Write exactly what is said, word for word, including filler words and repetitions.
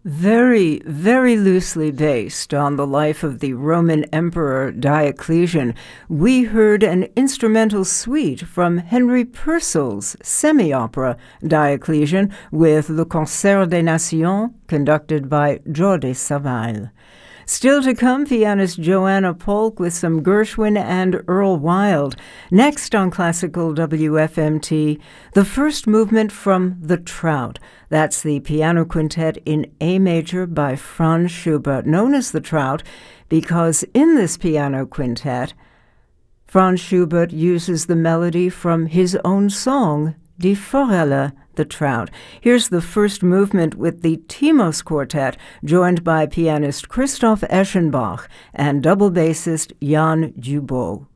Very, very loosely based on the life of the Roman Emperor Diocletian, we heard an instrumental suite from Henry Purcell's semi-opera Diocletian with Le Concert des Nations, conducted by Jordi Savall. Still to come, pianist Joanna Polk with some Gershwin and Earl Wild. Next on Classical W F M T, the first movement from The Trout. That's the piano quintet in A major by Franz Schubert, known as The Trout because in this piano quintet, Franz Schubert uses the melody from his own song, Die Forelle, the Trout. Here's the first movement with the Timos Quartet, joined by pianist Christoph Eschenbach and double bassist Jan Dubow.